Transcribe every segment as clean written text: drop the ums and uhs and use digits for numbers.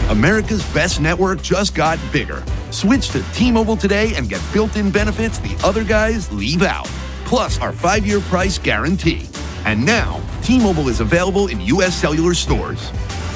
America's best network just got bigger. Switch to T-Mobile today and get built-in benefits the other guys leave out. Plus our 5-year price guarantee. And now, T-Mobile is available in U.S. cellular stores.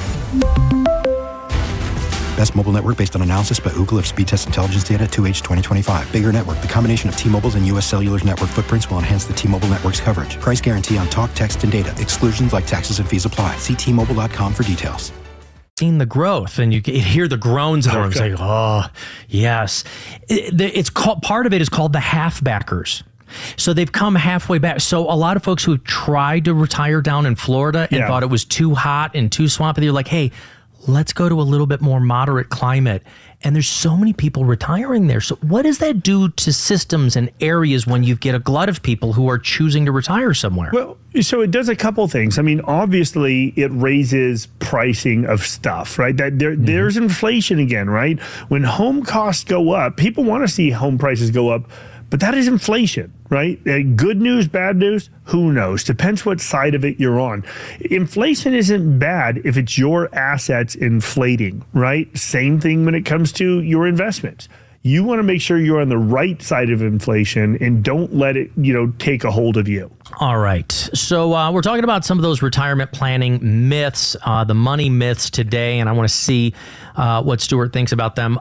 Best mobile network based on analysis by Ookla of Speedtest Intelligence data 2H 2025. Bigger network. The combination of T-Mobile's and U.S. Cellular's network footprints will enhance the T-Mobile network's coverage. Price guarantee on talk, text, and data. Exclusions like taxes and fees apply. See T-Mobile.com for details. Seen the growth, and you hear the groans in the room. It's like, oh, yes. It's called, part of it is called the halfbackers. So they've come halfway back. So a lot of folks who tried to retire down in Florida and thought it was too hot and too swampy, they're like, hey, let's go to a little bit more moderate climate. And there's so many people retiring there. So what does that do to systems and areas when you get a glut of people who are choosing to retire somewhere? Well, so it does a couple things. I mean, obviously, it raises pricing of stuff, right? That there's inflation again, right? When home costs go up, people want to see home prices go up. But that is inflation, right? Good news, bad news, who knows? Depends what side of it you're on. Inflation isn't bad if it's your assets inflating, right? Same thing when it comes to your investments. You want to make sure you're on the right side of inflation and don't let it, take a hold of you. All right. So we're talking about some of those retirement planning myths, the money myths today, and I want to see what Stuart thinks about them.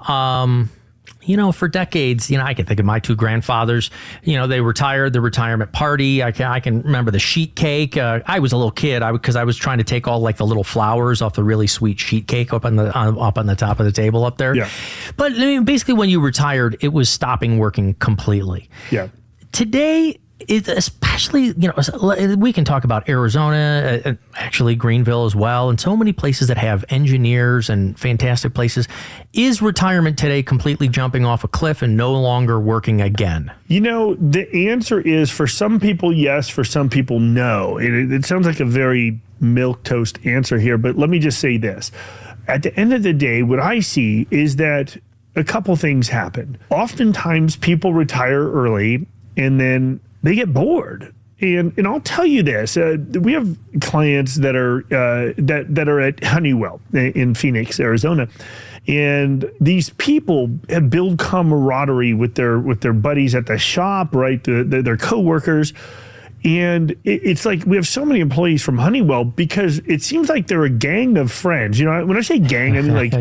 For decades, I can think of my two grandfathers, they retired, the retirement party. I can remember the sheet cake. I was a little kid because I was trying to take all like the little flowers off the really sweet sheet cake up on the top of the table up there. Yeah. But basically when you retired, it was stopping working completely. Yeah. Today, especially, we can talk about Arizona, actually Greenville as well, and so many places that have engineers and fantastic places. Is retirement today completely jumping off a cliff and no longer working again? The answer is for some people, yes. For some people, no. It sounds like a very milquetoast answer here, but let me just say this. At the end of the day, what I see is that a couple things happen. Oftentimes, people retire early and then they get bored. And I'll tell you this, we have clients that are that are at Honeywell in Phoenix, Arizona. And these people have built camaraderie with their buddies at the shop, right? Their coworkers. And it's like we have so many employees from Honeywell because it seems like they're a gang of friends. When I say gang, I mean like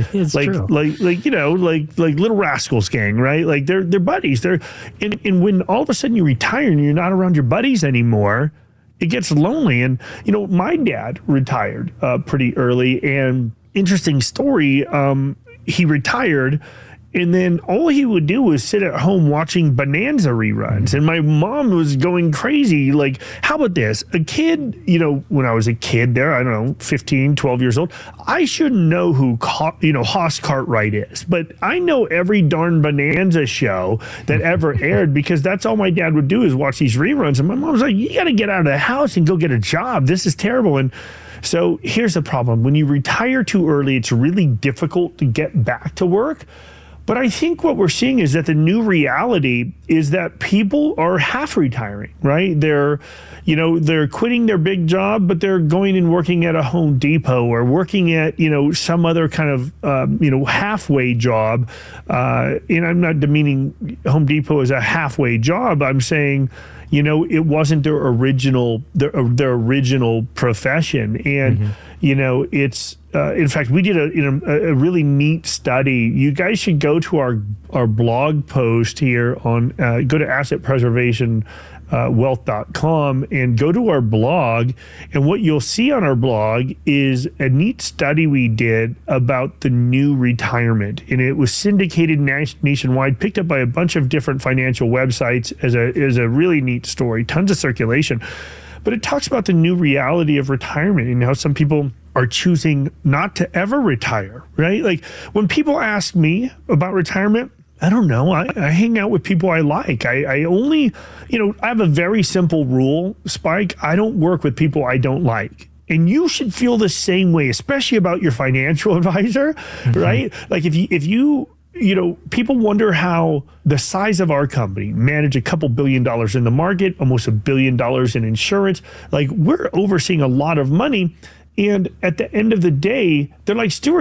Little Rascals gang, right? Like they're buddies. And when all of a sudden you retire and you're not around your buddies anymore, it gets lonely. And my dad retired pretty early. And interesting story, he retired. And then all he would do was sit at home watching Bonanza reruns. And my mom was going crazy. Like, how about this? A kid, when I was a kid there, I don't know, 15, 12 years old, I should know who, Hoss Cartwright is. But I know every darn Bonanza show that ever aired because that's all my dad would do is watch these reruns. And my mom was like, you got to get out of the house and go get a job. This is terrible. And so here's the problem. When you retire too early, it's really difficult to get back to work. But I think what we're seeing is that the new reality is that people are half retiring, right? They're quitting their big job, but they're going and working at a Home Depot or working at, some other kind of, halfway job. And I'm not demeaning Home Depot as a halfway job. I'm saying, it wasn't their original profession. And, it's, in fact, we did a really neat study. You guys should go to our blog post here on, go to assetpreservationwealth.com and go to our blog. And what you'll see on our blog is a neat study we did about the new retirement. And it was syndicated nationwide, picked up by a bunch of different financial websites as a really neat story, tons of circulation. But it talks about the new reality of retirement and how some people are choosing not to ever retire, right? Like when people ask me about retirement, I don't know. I hang out with people I like. I only, I have a very simple rule, Spike. I don't work with people I don't like. And you should feel the same way, especially about your financial advisor, right? Like if you people wonder how the size of our company manage a couple $2 billion in the market, almost $1 billion in insurance. Like we're overseeing a lot of money. And at the end of the day, they're like, Stuart,